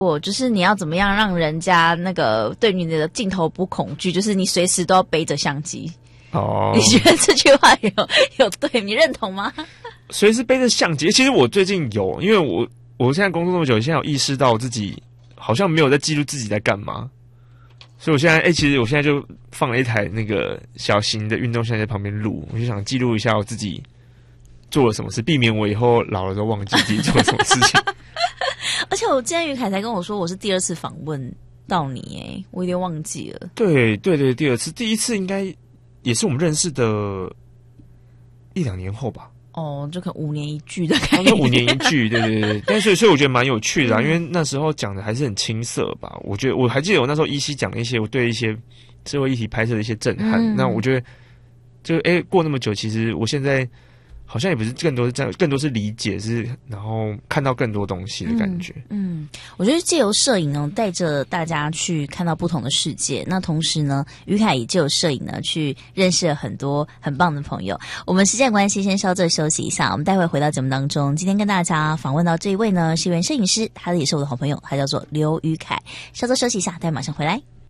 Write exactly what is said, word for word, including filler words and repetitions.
我就是你要怎么样让人家那个对你的镜头不恐惧，就是你随时都要背着相机。 哦， 你觉得这句话有有对你认同吗？ 随时背着相机，其实我最近有，因为我我现在工作那么久，现在有意识到自己好像没有在记录自己在干嘛，所以我现在哎、欸，其实我现在就放了一台那个小型的运动相机在旁边录，我就想记录一下我自己做了什么事，避免我以后老了都忘记自己做了什么事情。 而且我今天于凯才跟我说，我是第二次访问到你，诶，我有点忘记了。 对对对，第二次，第一次应该也是我们认识的一两年后吧。 哦，就可能五年一句的概念， 五年一句，对对对。但是所以我觉得蛮有趣的啊，因为那时候讲的还是很青涩吧。我觉得我还记得我那时候依稀讲了一些我对一些社会议题拍摄的一些震撼。嗯、那我觉得就哎、欸、过那么久，其实我现在好像也不是更多是这样，更多是理解，是然后看到更多东西的感觉。 嗯，嗯我觉得借由摄影呢，带着大家去看到不同的世界。那同时呢，于凯也借由摄影呢，去认识了很多很棒的朋友。我们时间关系，先稍作休息一下，我们待会回到节目当中。今天跟大家访问到这一位呢，是一位摄影师，他也是我的好朋友，他叫做刘于凯。稍作休息一下，待会马上回来。